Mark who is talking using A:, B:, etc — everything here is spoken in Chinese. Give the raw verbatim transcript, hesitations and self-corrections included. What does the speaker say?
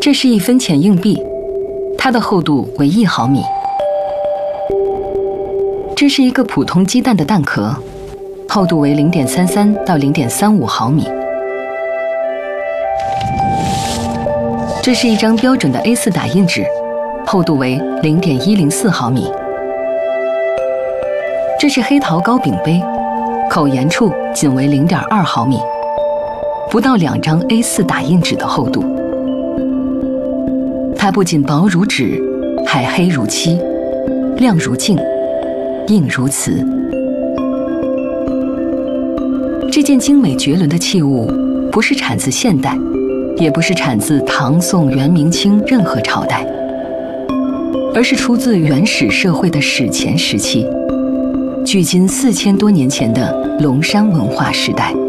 A: 这是一分钱硬币，它的厚度为一毫米。这是一个普通鸡蛋的蛋壳，厚度为零点三三到零点三五毫米。这是一张标准的 A 四 打印纸，厚度为零点一零四毫米。这是黑陶高柄杯，口沿处仅为零点二毫米，不到两张 A 四 打印纸的厚度。它不仅薄如纸，还黑如漆，亮如镜，硬如瓷。这件精美绝伦的器物，不是产自现代，也不是产自唐宋元明清任何朝代，而是出自原始社会的史前时期，距今四千多年前的龙山文化时代。